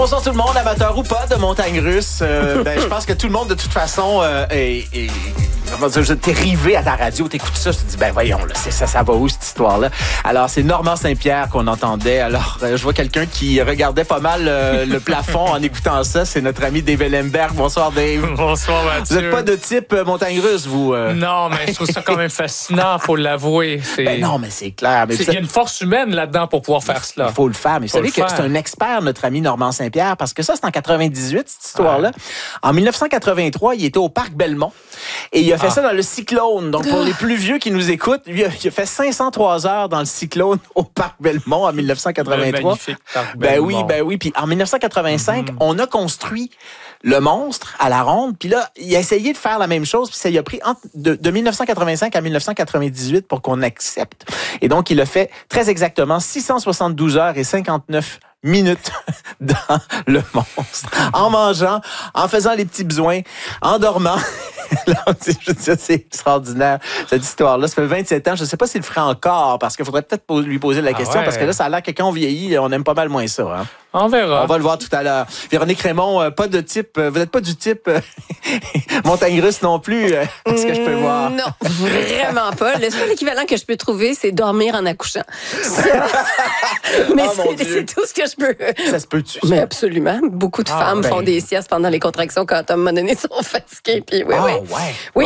Bonsoir tout le monde, amateur ou pas de montagne russe. Je pense que tout le monde, de toute façon, t'es rivé à ta radio, t'écoutes ça, je te dis, voyons, là, ça va où cette histoire-là? Alors, c'est Normand Saint-Pierre qu'on entendait. Alors, je vois quelqu'un qui regardait pas mal le plafond en écoutant ça. C'est notre ami Dave Ellenberg. Bonsoir, Dave. Bonsoir, Mathieu. Vous n'êtes pas de type montagne russe, vous? Non, mais je trouve ça quand même fascinant, faut l'avouer. Non, mais c'est clair. Il y a une force humaine là-dedans pour pouvoir faire cela. Il faut le faire. Mais vous savez que c'est un expert, notre ami Normand Saint-Pierre, parce que ça, c'est en 98, cette histoire-là. En 1983, il était au Parc Belmont. Et il a fait ça dans le Cyclone. Donc, pour les plus vieux qui nous écoutent, il a fait 503 heures dans le Cyclone au Parc Belmont en 1983. Magnifique Parc Belmont. Oui. Puis en 1985, on a construit le monstre à la ronde. Puis là, il a essayé de faire la même chose. Puis ça lui a pris de 1985 à 1998 pour qu'on accepte. Et donc, il a fait très exactement 672 heures et 59 minutes dans le monstre. En mangeant, en faisant les petits besoins, en dormant. Je dis ça, c'est extraordinaire, cette histoire-là. Ça fait 27 ans. Je ne sais pas s'il le ferait encore, parce qu'il faudrait peut-être lui poser la question, parce que là, ça a l'air que quand on vieillit, on aime pas mal moins ça. Hein? On verra. On va le voir tout à l'heure. Véronique Raymond, pas de type, vous n'êtes pas du type montagne russe non plus, est-ce que je peux voir? Non, vraiment pas. Le seul équivalent que je peux trouver, c'est dormir en accouchant. Mais c'est tout ce que je peux. Ça se peut-tu? Mais absolument. Beaucoup de femmes font des siestes pendant les contractions quand à un moment donné sont fatiguées. Puis oui. Ouais.